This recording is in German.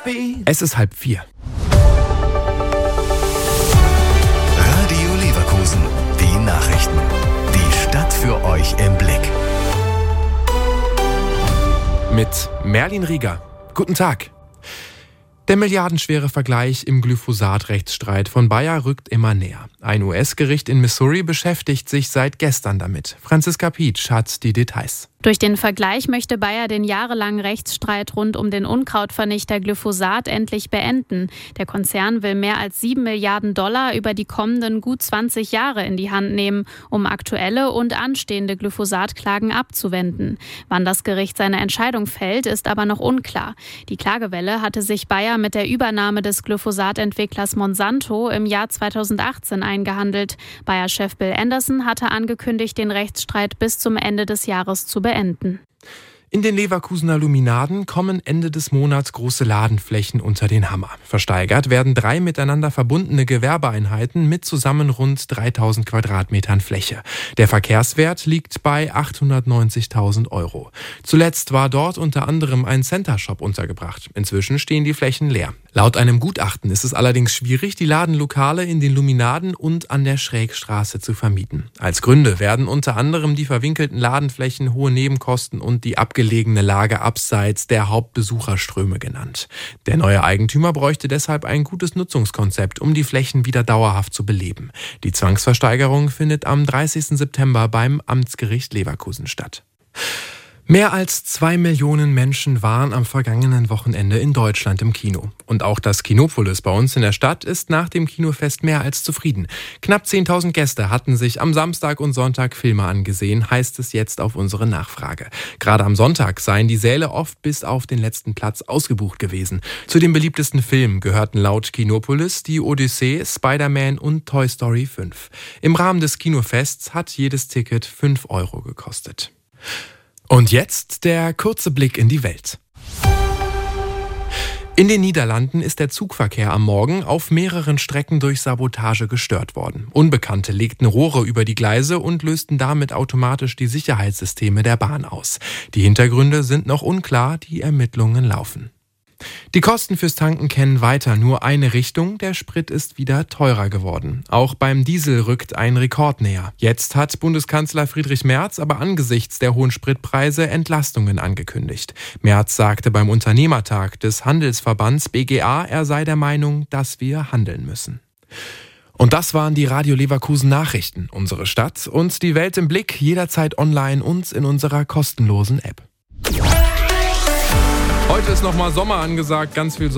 Es ist 3:30. Radio Leverkusen, die Nachrichten. Die Stadt für euch im Blick. Mit Merlin Rieger. Guten Tag. Der milliardenschwere Vergleich im Glyphosat-Rechtsstreit von Bayer rückt immer näher. Ein US-Gericht in Missouri beschäftigt sich seit gestern damit. Franziska Pietsch hat die Details. Durch den Vergleich möchte Bayer den jahrelangen Rechtsstreit rund um den Unkrautvernichter Glyphosat endlich beenden. Der Konzern will mehr als $7 Milliarden über die kommenden gut 20 Jahre in die Hand nehmen, um aktuelle und anstehende Glyphosat-Klagen abzuwenden. Wann das Gericht seine Entscheidung fällt, ist aber noch unklar. Die Klagewelle hatte sich Bayer mit der Übernahme des Glyphosat-Entwicklers Monsanto im Jahr 2018 eingehandelt. Bayer-Chef Bill Anderson hatte angekündigt, den Rechtsstreit bis zum Ende des Jahres zu beenden. In den Leverkusener Luminaden kommen Ende des Monats große Ladenflächen unter den Hammer. Versteigert werden 3 miteinander verbundene Gewerbeeinheiten mit zusammen rund 3.000 Quadratmetern Fläche. Der Verkehrswert liegt bei 890.000 €. Zuletzt war dort unter anderem ein Center-Shop untergebracht. Inzwischen stehen die Flächen leer. Laut einem Gutachten ist es allerdings schwierig, die Ladenlokale in den Luminaden und an der Schrägstraße zu vermieten. Als Gründe werden unter anderem die verwinkelten Ladenflächen, hohe Nebenkosten und die abgelegene Lage abseits der Hauptbesucherströme genannt. Der neue Eigentümer bräuchte deshalb ein gutes Nutzungskonzept, um die Flächen wieder dauerhaft zu beleben. Die Zwangsversteigerung findet am 30. September beim Amtsgericht Leverkusen statt. Mehr als 2 Millionen Menschen waren am vergangenen Wochenende in Deutschland im Kino. Und auch das Kinopolis bei uns in der Stadt ist nach dem Kinofest mehr als zufrieden. Knapp 10.000 Gäste hatten sich am Samstag und Sonntag Filme angesehen, heißt es jetzt auf unsere Nachfrage. Gerade am Sonntag seien die Säle oft bis auf den letzten Platz ausgebucht gewesen. Zu den beliebtesten Filmen gehörten laut Kinopolis die Odyssee, Spider-Man und Toy Story 5. Im Rahmen des Kinofests hat jedes Ticket 5 € gekostet. Und jetzt der kurze Blick in die Welt. In den Niederlanden ist der Zugverkehr am Morgen auf mehreren Strecken durch Sabotage gestört worden. Unbekannte legten Rohre über die Gleise und lösten damit automatisch die Sicherheitssysteme der Bahn aus. Die Hintergründe sind noch unklar, die Ermittlungen laufen. Die Kosten fürs Tanken kennen weiter nur eine Richtung, der Sprit ist wieder teurer geworden. Auch beim Diesel rückt ein Rekord näher. Jetzt hat Bundeskanzler Friedrich Merz aber angesichts der hohen Spritpreise Entlastungen angekündigt. Merz sagte beim Unternehmertag des Handelsverbands BGA, er sei der Meinung, dass wir handeln müssen. Und das waren die Radio Leverkusen Nachrichten. Unsere Stadt und die Welt im Blick, jederzeit online und in unserer kostenlosen App. Heute ist nochmal Sommer angesagt, ganz viel Sonne.